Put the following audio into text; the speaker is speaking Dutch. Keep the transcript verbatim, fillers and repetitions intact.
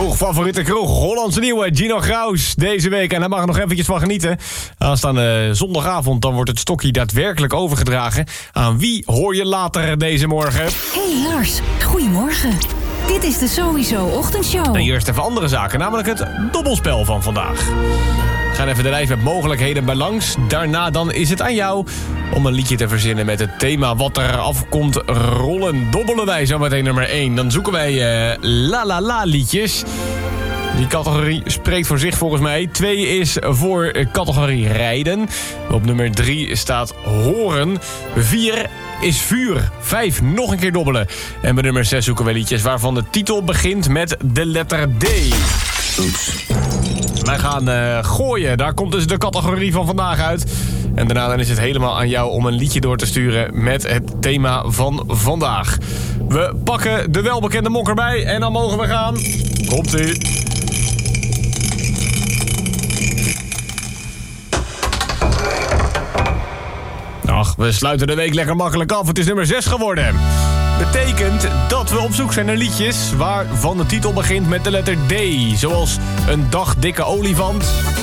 kroeg, favoriete kroeg, Hollandse Nieuwe, Gino Graus deze week. En daar mag er nog eventjes van genieten. Aanstaande zondagavond dan wordt het stokje daadwerkelijk overgedragen. Aan wie hoor je later deze morgen? Hey Lars, goedemorgen. Dit is de Sowieso Ochtendshow. En eerst even andere zaken, namelijk het dobbelspel van vandaag. We gaan even de lijst met mogelijkheden bij langs. Daarna dan is het aan jou om een liedje te verzinnen met het thema wat er afkomt rollen. Dobbelen wij zo meteen nummer één. Dan zoeken wij uh, la la la liedjes. Die categorie spreekt voor zich volgens mij. Twee is voor categorie rijden. Op nummer drie staat horen. Vier is vuur. Vijf, nog een keer dobbelen. En bij nummer zes zoeken we liedjes waarvan de titel begint met de letter D. Oeps. Wij gaan uh, gooien. Daar komt dus de categorie van vandaag uit. En daarna dan is het helemaal aan jou om een liedje door te sturen met het thema van vandaag. We pakken de welbekende mok erbij en dan mogen we gaan. Komt-ie. Ach, we sluiten de week lekker makkelijk af. Het is nummer zes geworden. Betekent dat we op zoek zijn naar liedjes waarvan de titel begint met de letter D. Zoals Een dag dikke olifant.